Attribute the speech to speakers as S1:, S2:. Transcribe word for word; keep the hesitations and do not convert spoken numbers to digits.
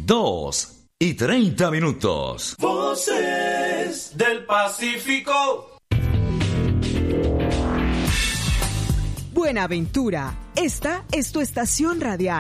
S1: dos y treinta minutos.
S2: Voces del Pacífico.
S3: Buenaventura, esta es tu estación radial.